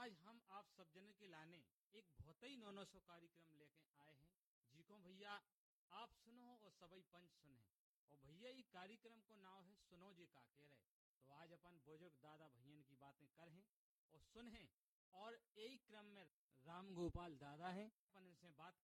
आज हम आप सब जन के लाने एक बहुत ही नौनो सो कार्यक्रम लेके आए हैं, जिको भैया आप सुनो और सभी पंच सुने। और भैया ये कार्यक्रम को नाम है सुनो जी का कह रहे। तो आज अपन बुजुर्ग दादा भैयन की बातें करें और सुने। और यही क्रम में राम गोपाल दादा है, अपन इनसे बात